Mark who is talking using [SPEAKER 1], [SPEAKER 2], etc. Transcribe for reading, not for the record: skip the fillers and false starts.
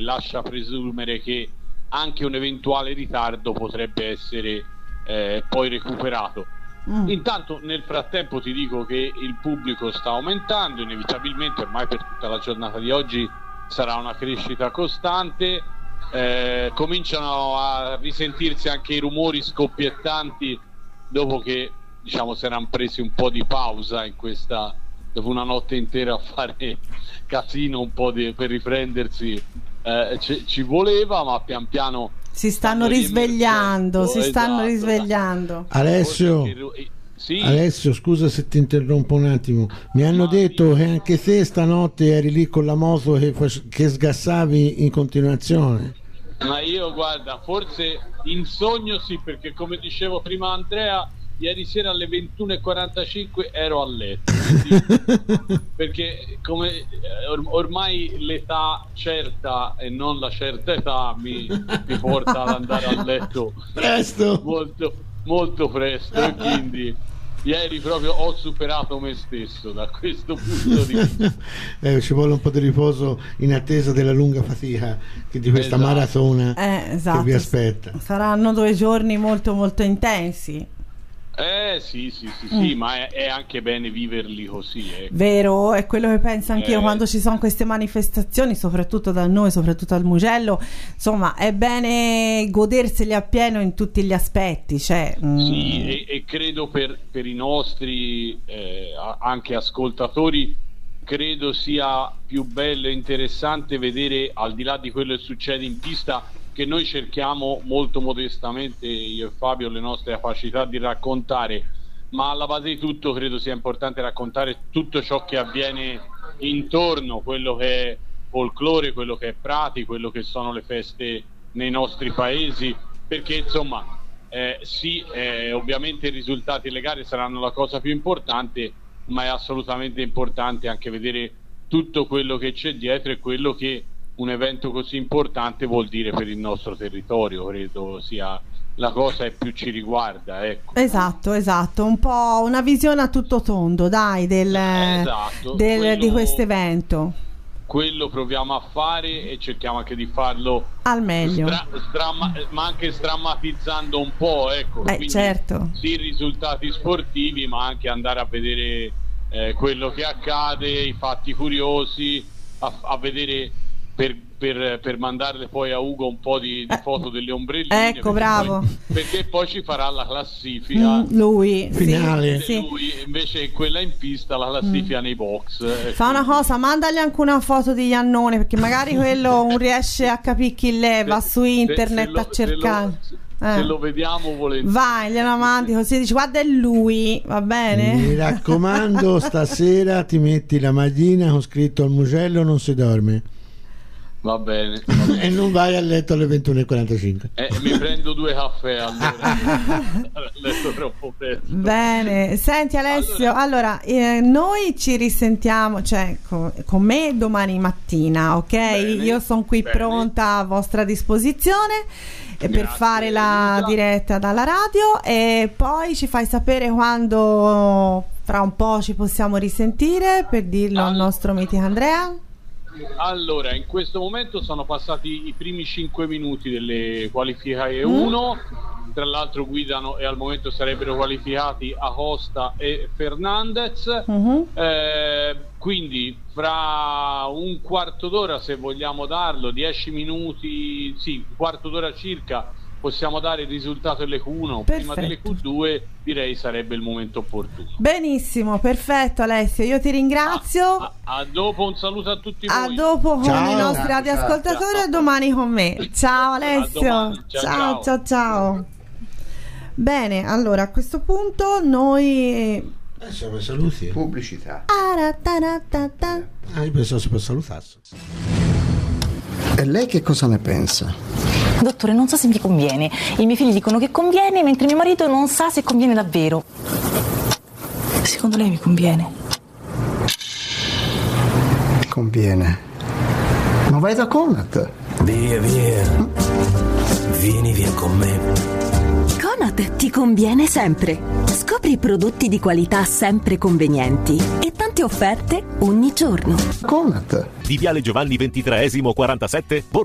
[SPEAKER 1] lascia presumere che anche un eventuale ritardo potrebbe essere poi recuperato. Intanto nel frattempo ti dico che il pubblico sta aumentando, inevitabilmente ormai per tutta la giornata di oggi sarà una crescita costante, cominciano a risentirsi anche i rumori scoppiettanti dopo che diciamo si erano presi un po' di pausa dopo una notte intera a fare casino un po' per riprendersi, ci voleva, ma pian piano
[SPEAKER 2] si stanno risvegliando.
[SPEAKER 3] Alessio,
[SPEAKER 1] sì.
[SPEAKER 3] Alessio, scusa se ti interrompo un attimo, mi hanno detto che anche te stanotte eri lì con la moto che sgassavi in continuazione.
[SPEAKER 1] Ma io guarda, forse in sogno sì, perché come dicevo prima Andrea, ieri sera alle 21:45 ero a letto, perché come ormai l'età certa e non la certa età mi porta ad andare a letto
[SPEAKER 3] presto,
[SPEAKER 1] molto, molto presto, e quindi ieri proprio ho superato me stesso da questo punto di vista.
[SPEAKER 3] Ci vuole un po' di riposo in attesa della lunga fatica di questa maratona
[SPEAKER 2] esatto,
[SPEAKER 3] che vi aspetta.
[SPEAKER 2] Saranno 2 giorni molto molto intensi.
[SPEAKER 1] Sì, ma è anche bene viverli così.
[SPEAKER 2] Vero, è quello che penso anch'io quando ci sono queste manifestazioni, soprattutto da noi, soprattutto al Mugello. Insomma, è bene goderseli appieno in tutti gli aspetti.
[SPEAKER 1] Sì, e credo per i nostri anche ascoltatori, credo sia più bello e interessante vedere, al di là di quello che succede in pista, che noi cerchiamo molto modestamente, io e Fabio, le nostre capacità di raccontare, ma alla base di tutto credo sia importante raccontare tutto ciò che avviene intorno, quello che è folklore, quello che è prati, quello che sono le feste nei nostri paesi, perché insomma ovviamente i risultati delle gare saranno la cosa più importante, ma è assolutamente importante anche vedere tutto quello che c'è dietro e quello che un evento così importante vuol dire per il nostro territorio. Credo sia la cosa che più ci riguarda, ecco.
[SPEAKER 2] Esatto, un po' una visione a tutto tondo, dai, di questo evento.
[SPEAKER 1] Quello proviamo a fare e cerchiamo anche di farlo
[SPEAKER 2] al meglio,
[SPEAKER 1] ma anche sdrammatizzando un po', ecco. Quindi,
[SPEAKER 2] certo,
[SPEAKER 1] sì, risultati sportivi, ma anche andare a vedere quello che accade, i fatti curiosi, a vedere per mandarle poi a Ugo un po' di foto delle ombrelline,
[SPEAKER 2] ecco, bravo,
[SPEAKER 1] perché poi ci farà la classifica
[SPEAKER 2] lui
[SPEAKER 3] finale,
[SPEAKER 2] sì.
[SPEAKER 1] Invece quella in pista la classifica nei box.
[SPEAKER 2] Fa una cosa, mandagli anche una foto di Iannone, perché magari quello non riesce a capire chi l'è, va su internet a cercare.
[SPEAKER 1] Se lo vediamo volentieri,
[SPEAKER 2] vai, gliela mandi così, dici guarda è lui, va bene?
[SPEAKER 3] Mi raccomando, stasera ti metti la maglina con scritto al Mugello non si dorme.
[SPEAKER 1] Va bene.
[SPEAKER 3] E non vai a letto alle 21:45.
[SPEAKER 1] Mi prendo 2 caffè allora. Letto troppo presto.
[SPEAKER 2] Bene, senti Alessio, allora noi ci risentiamo, cioè con me domani mattina, ok?
[SPEAKER 1] Bene,
[SPEAKER 2] io sono qui pronta a vostra disposizione per fare la diretta dalla radio, e poi ci fai sapere quando fra un po' ci possiamo risentire per dirlo al nostro mitico Andrea.
[SPEAKER 1] Allora, in questo momento sono passati i primi 5 minuti delle qualifiche 1, tra l'altro guidano e al momento sarebbero qualificati Acosta e Fernandez, quindi fra un quarto d'ora, se vogliamo darlo, 10 minuti, sì, un quarto d'ora circa, possiamo dare il risultato delle Q1.
[SPEAKER 2] Perfetto.
[SPEAKER 1] Prima delle Q2 direi sarebbe il momento opportuno.
[SPEAKER 2] Benissimo, perfetto Alessio, io ti ringrazio.
[SPEAKER 1] A dopo, un saluto a tutti voi.
[SPEAKER 2] A dopo con i nostri radioascoltatori e domani con me. Ciao Alessio. Ciao. Bene, allora a questo punto noi
[SPEAKER 3] siamo saluti.
[SPEAKER 4] Pubblicità.
[SPEAKER 3] Io pensavo si può salutarsi.
[SPEAKER 4] E lei che cosa ne pensa?
[SPEAKER 5] Dottore, non so se mi conviene. I miei figli dicono che conviene, mentre mio marito non sa se conviene davvero. Secondo lei mi conviene?
[SPEAKER 4] Conviene. Ma vai da Conad.
[SPEAKER 6] Via. Vieni via con me.
[SPEAKER 7] Conad ti conviene sempre. Scopri prodotti di qualità sempre convenienti e tante offerte ogni giorno.
[SPEAKER 4] Conad.
[SPEAKER 8] Di Viale Giovanni XXIII 47,